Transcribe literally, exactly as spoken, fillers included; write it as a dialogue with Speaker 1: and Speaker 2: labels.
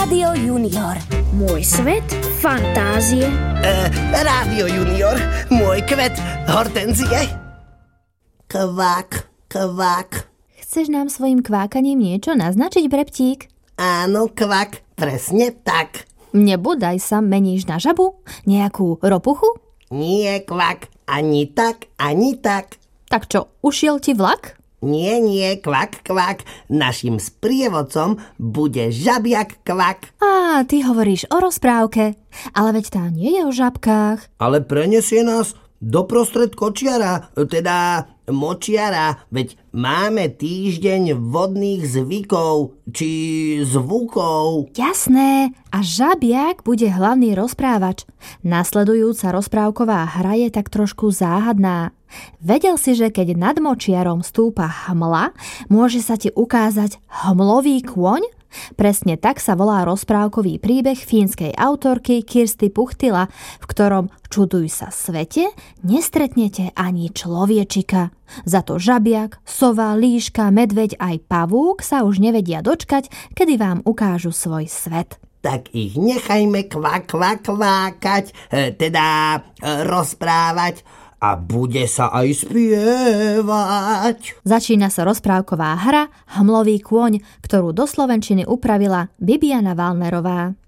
Speaker 1: Rádio Junior.
Speaker 2: Môj svet fantázie.
Speaker 3: E, Rádio Junior. Môj kvet hortenzie. Kvák, kvák.
Speaker 4: Chceš nám svojim kvákaním niečo naznačiť, Breptík?
Speaker 3: Áno, kvak, presne tak.
Speaker 4: Nebudaj sa, meníš na žabu? Nejakú ropuchu?
Speaker 3: Nie, kvak, ani tak, ani tak.
Speaker 4: Tak čo, ušiel ti vlak?
Speaker 3: Nie, nie, kvak, kvak. Našim sprievodcom bude žabiak kvak.
Speaker 4: Á, ty hovoríš o rozprávke. Ale veď tá nie je o žabkách.
Speaker 3: Ale prenesie nás doprostred kočiara, teda močiara, veď máme týždeň vodných zvykov, či zvukov.
Speaker 4: Jasné, a žabiak bude hlavný rozprávač. Nasledujúca rozprávková hra je tak trošku záhadná. Vedel si, že keď nad močiarom stúpa hmla, môže sa ti ukázať hmlový kôň? Presne tak sa volá rozprávkový príbeh fínskej autorky Kirsty Puchtila, v ktorom, čuduj sa svete, nestretnete ani človečika. Za to žabiak, sova, líška, medveď aj pavúk sa už nevedia dočkať, kedy vám ukážu svoj svet.
Speaker 3: Tak ich nechajme kvak, kvak, kvákať, teda rozprávať. A bude sa aj spievať.
Speaker 4: Začína sa rozprávková hra Hmlový kôň, ktorú do slovenčiny upravila Bibiana Valnerová.